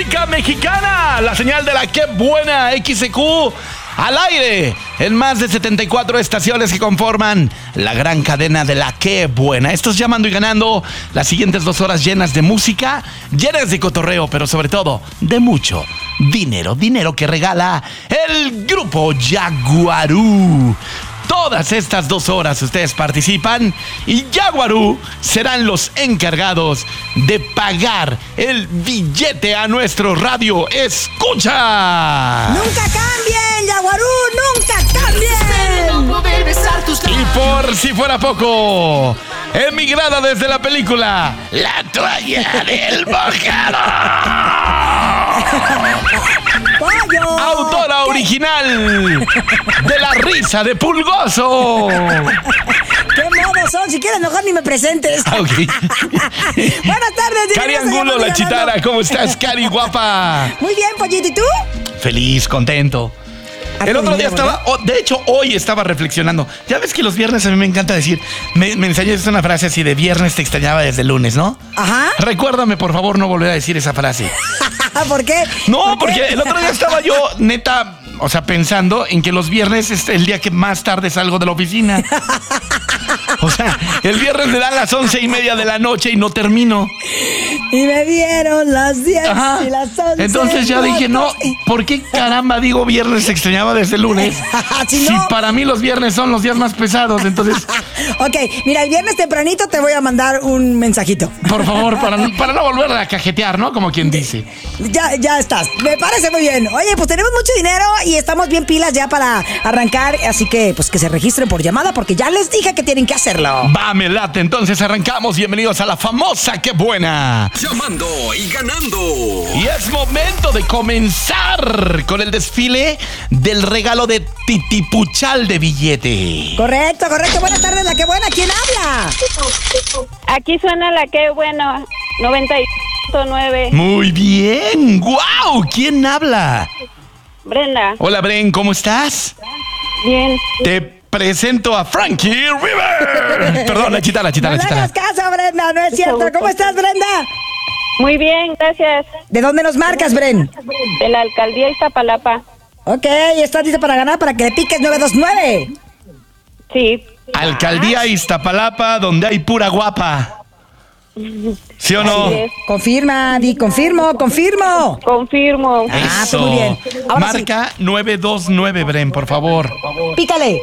música mexicana, la señal de la que buena XQ al aire en más de 74 estaciones que conforman la gran cadena de la que buena. Esto es Llamando y Ganando, las siguientes 2 horas llenas de música, llenas de cotorreo, pero sobre todo de mucho dinero, dinero que regala el grupo Yaguarú. Todas estas 2 horas ustedes participan y Yaguarú serán los encargados de pagar el billete a nuestro radio escucha. ¡Nunca cambien, Yaguarú! ¡Nunca cambien! Y por si fuera poco, emigrada desde la película La toalla del mojado. ¡Pollo! Autora original de La risa de Pulgoso. ¡Qué modos son! Si quieres, mejor ni me presentes. Ok. Buenas tardes, Cari Angulo, la chitara. ¿Cómo estás, Cari, guapa? Muy bien, Pollito. ¿Y tú? Feliz, contento. El otro día estaba, de hecho, hoy estaba reflexionando. Ya ves que los viernes a mí me encanta decir, me enseñaste una frase así de viernes te extrañaba desde el lunes, ¿no? Ajá. Recuérdame, por favor, no volver a decir esa frase. ¿Por qué? No, porque el otro día estaba yo, neta, o sea, pensando en que los viernes es el día que más tarde salgo de la oficina. O sea, el viernes me dan las 11:30 de la noche y no termino. Y me dieron las 10 Ajá. y las 11. Entonces ya dije, no, ¿por qué caramba digo viernes se extrañaba desde el lunes? Si Si no- para mí los viernes son los días más pesados, entonces, Ok, mira, el viernes tempranito te voy a mandar un mensajito. por favor, para no volver a cajetear, ¿no? Como quien dice. Ya estás. Me parece muy bien. Oye, pues tenemos mucho dinero y estamos bien pilas ya para arrancar. Así que, pues que se registren por llamada porque ya les dije que tienen que hacerlo. Va, me late, entonces arrancamos. Bienvenidos a la famosa ¡Qué buena! Llamando y ganando. Y es momento de comenzar con el desfile del regalo de Titipuchal de billete. Correcto. Buenas tardes, la que buena. ¿Quién habla? Aquí suena la que bueno, 90.9. Muy bien, ¡guau! ¿Quién habla? Brenda, Hola, Bren, ¿cómo estás? bien. Te presento a Frankie River. Perdón, la chitara. No le hagas caso, Brenda, no es cierto. ¿Cómo estás, Brenda? Muy bien, gracias. ¿De dónde nos marcas, Bren? De la alcaldía Iztapalapa. Ok, ¿estás lista para ganar para que le piques 929? Sí, Alcaldía Iztapalapa, donde hay pura guapa. ¿Sí o no? así es. Confirma, confirmo. Confirmo. Ah, pues muy bien. Ahora sí. Marca 929, Bren, por favor. Pícale.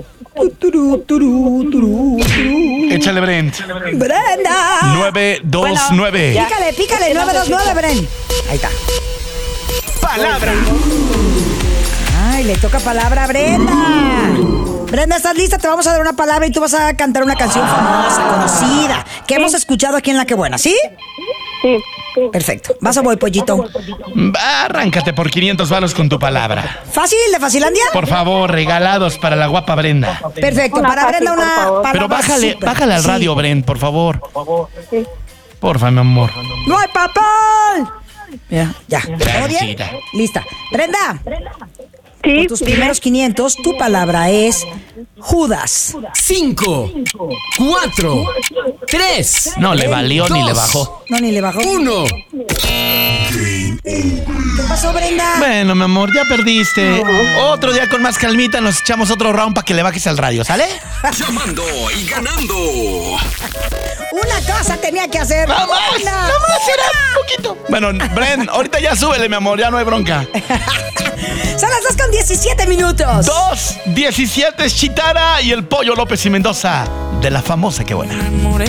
Turú. Échale, Bren. Brenda. 929. ya. Pícale, 929, Bren. Ahí está. Palabra. Ay, le toca palabra a Brenda. Brenda, ¿estás lista? Te vamos a dar una palabra y tú vas a cantar una canción famosa, conocida, que hemos escuchado aquí en La Que Buena, ¿sí? Sí. Perfecto. Vas o voy, pollito. Arráncate por 500 varos con tu palabra. ¿Fácil, de Facilandia? Por favor, regalados para la guapa Brenda. Perfecto. Una Para fácil, Brenda por una favor. palabra Pero bájale súper. al Sí. radio, Bren, por favor. Sí. Porfa, mi amor. ¡No hay papel! Mira, ya. ¿Todo bien? Tranquila. Lista. Brenda, Sí, por tus dime. primeros 500, tu palabra es Judas. 5, 4, 3, No le valió ni le Dos. bajó. No, ni le bajó. 1. ¿Qué pasó, Brenda? Bueno, mi amor, ya perdiste. Otro día con más calmita nos echamos otro round para que le bajes al radio, ¿sale? Llamando y ganando. Una cosa tenía que hacer. ¡Nada más! Una. ¡Nada más! Era poquito. Bueno, Bren, ahorita ya súbele, mi amor, ya no hay bronca. Son las 2:17 minutos. 2:17 Chitara y el Pollo López y Mendoza de la famosa ¡Qué buena! Enamoré